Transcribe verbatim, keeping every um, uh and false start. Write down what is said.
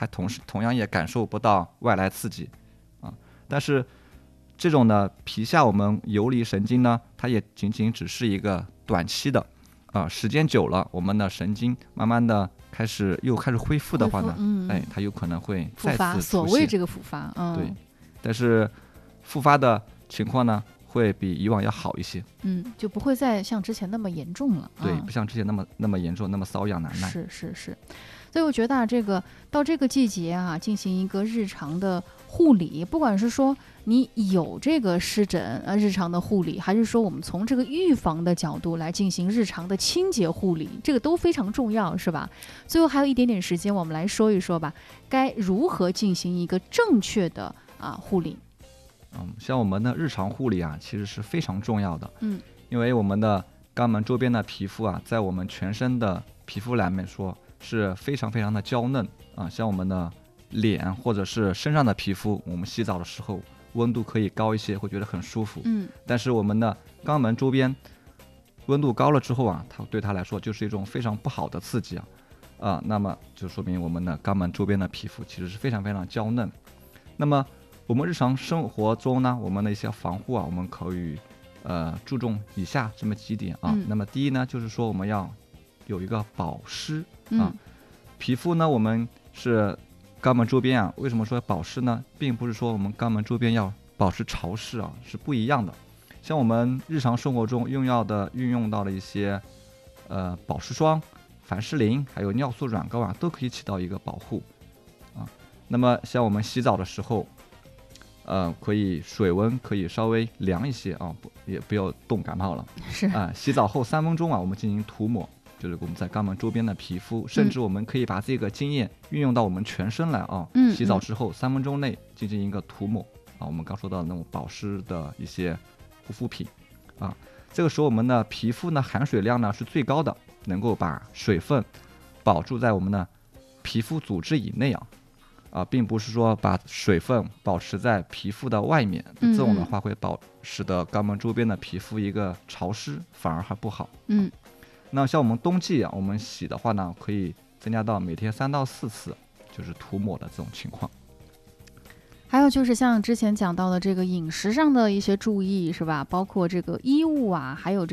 它同时同样也感受不到外来刺激啊。但是这种呢皮下我们游离神经呢，它也仅仅只是一个短期的啊，时间久了，我们的神经慢慢的开始又开始恢复的话呢， 嗯、 哎，它有可能会复发， 再次出现。 所谓这个复发，嗯， 对，但是复发的情况呢，会比以往要好一些， 嗯，就不会再像之前那么严重了。 对， 嗯、 不像之前那么那么严重，那么瘙痒难耐。 是是是，所以我觉得啊，这个到这个季节啊，进行一个日常的护理，不管是说你有这个湿疹呃日常的护理，还是说我们从这个预防的角度来进行日常的清洁护理，这个都非常重要，是吧？最后还有一点点时间，我们来说一说吧，该如何进行一个正确的啊护理。 嗯，像我们的日常护理啊，其实是非常重要的。 嗯， 因为我们的肛门周边的皮肤啊，在我们全身的皮肤来面说是非常非常的娇嫩啊。像我们的脸或者是身上的皮肤，我们洗澡的时候温度可以高一些，会觉得很舒服。 嗯， 但是我们的肛门周边温度高了之后啊，它对它来说就是一种非常不好的刺激啊。啊，那么就说明我们的肛门周边的皮肤其实是非常非常娇嫩。那么我们日常生活中呢，我们的一些防护啊，我们可以呃注重以下这么几点啊。 嗯、 那么第一呢，就是说我们要有一个保湿啊。 嗯、 皮肤呢，我们是肛门周边啊，为什么说保湿呢？并不是说我们肛门周边要保持潮湿啊，是不一样的。像我们日常生活中用药的运用到的一些呃保湿霜、凡士林，还有尿素软膏啊，都可以起到一个保护啊。那么像我们洗澡的时候，呃，可以水温可以稍微凉一些啊，不也不要冻感冒了。 是啊、呃，洗澡后三分钟啊，我们进行涂抹，就是我们在肛门周边的皮肤，甚至我们可以把这个经验运用到我们全身来啊。 嗯， 洗澡之后三分钟内进行一个涂抹啊，我们刚说到的那种保湿的一些护肤品啊，这个时候我们的皮肤呢含水量呢是最高的，能够把水分保住在我们的皮肤组织以内啊。啊，并不是说把水分保持在皮肤的外面， 嗯、 这种的话会保使得肛门周边的皮肤一个潮湿，反而还不好。 嗯， 那像我们冬季啊，我们洗的话呢，可以增加到每天三到四次，就是涂抹的这种情况。 还有就是像之前讲到的这个饮食上的一些注意，是吧？包括这个衣物啊，还有